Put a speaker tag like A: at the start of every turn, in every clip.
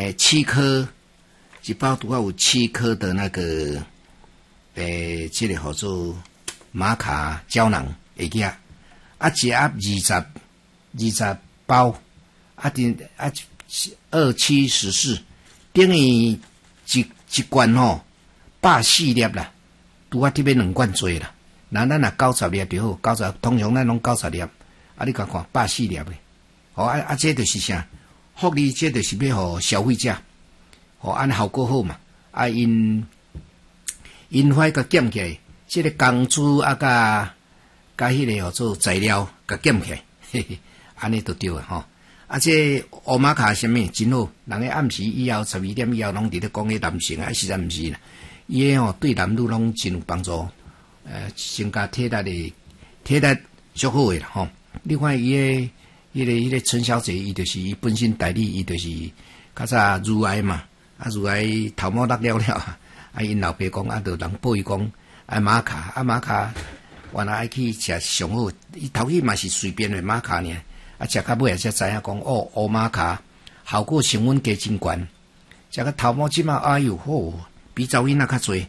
A: 7颗，一包拄好有7颗的那个，这个叫做玛卡胶囊会记啊，一盒20包，2714，等于一罐吼140粒啦，拄啊这边2罐多啦。那咱若90粒就好，90通常咱拢90粒，你看看140粒的，这就是啥？福利，这就是要互消费者，按效果好嘛。因花个减起来，这个工资甲迄个叫做材料甲减起来，嘿嘿，安尼就对了吼。这乌玛卡什么真好，人个暗时以后12点以后拢伫咧讲迄男性，实在毋是啦。伊个对男女拢真有帮助，增加体力足好诶啦吼。你看伊迄个陈小姐，伊就是伊本身代理，伊就是较早乳癌嘛，乳癌头毛落了，因老爸讲就人报伊讲玛卡，玛卡原来爱去食上好，伊头起嘛是随便诶玛卡尔，食到尾才知影讲乌玛卡效果成分加真悬，食个头毛即马哎哟好，比查某囡仔较侪，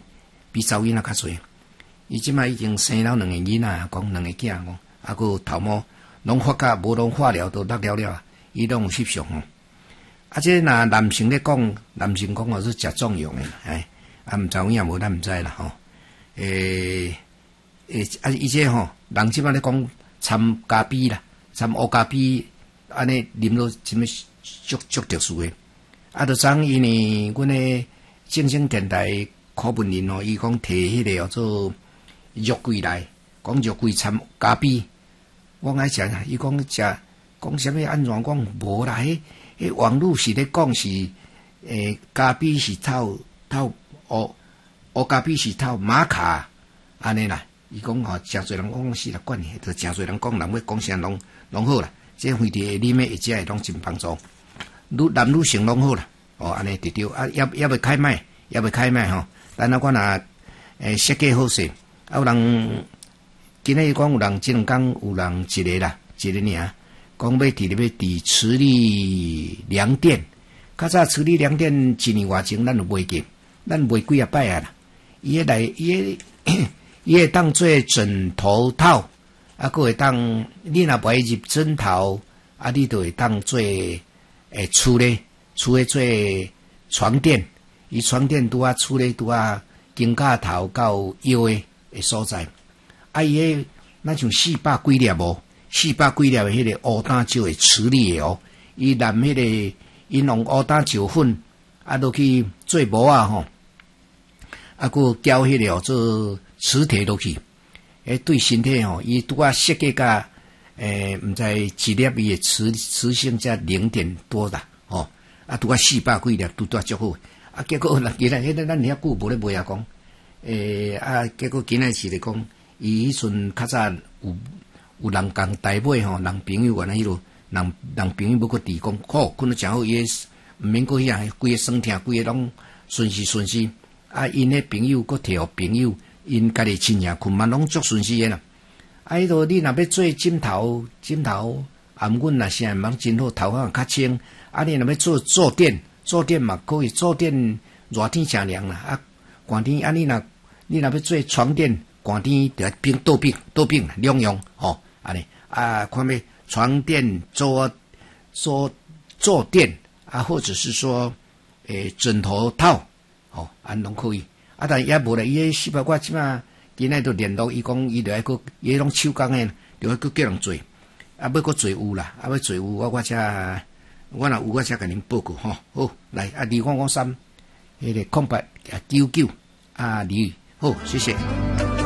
A: 伊即马已经生了2个囡仔，讲2个囝讲，个头毛。拢发甲无拢化疗都落了，伊拢有翕相吼。这若男性咧讲，男性讲是食壮阳诶，毋知有影无咱毋知啦吼。伊这吼，人即摆咧讲掺咖啡啦，掺乌咖啡，安尼啉落什么足特殊诶。就昨因为阮诶正声电台柯文林伊讲摕迄个叫做肉桂来，讲肉桂掺咖啡。我爱食，伊讲食讲啥物安怎讲无啦？迄网络是咧讲是咖啡是透乌咖啡是透玛卡安尼啦。伊讲诚侪人讲是啦，管你，就诚侪人讲人要讲啥拢好啦。这非得啉诶，一只会拢真帮助，男女性拢好啦。安尼对对也未开卖吼。但我若设计好势，有人。今日讲有人这2天有人一个尔，讲要伫磁力良店，较早磁力良店1年外前咱就卖过，咱卖几啊摆啊啦。伊会当做枕头套，佫会当你若不爱入枕头，你就会当做厝咧做床垫，伊床垫拄啊厝咧拄啊肩胛头到腰诶所在。伊迄咱像400几粒400几粒的迄个乌胆石的磁力的伊含迄个因用乌胆石粉落去做帽吼，佫浇迄个叫做磁铁落去，对身体伊拄啊设计甲毋知一粒伊的磁性才0点多啦拄啊400几粒拄足好，结果今日迄个咱遐久无咧卖讲，结果今日是咧讲。伊迄阵较早有人共代买吼，人朋友原来迄落人朋友要搁提供，困得诚好，伊毋免搁遐规个酸痛，规个拢顺时。因迄朋友搁摕互朋友，因家己亲戚困嘛拢足顺时诶啦。迄落你若要做枕头，毋阮若啥忙真好，头发较清。你若要做坐垫嘛可以，坐垫热天诚凉啦，寒天你若要做床垫。寒天就倒冰两用安尼看咩床垫坐垫或者是说枕头套安拢可以但也无咧，伊迄400块即马今仔都联络伊讲，伊就爱个伊拢手工诶，就爱个叫人做要个做有啦，要做有我若有我才甲恁报告好来253迄个0899好，谢谢。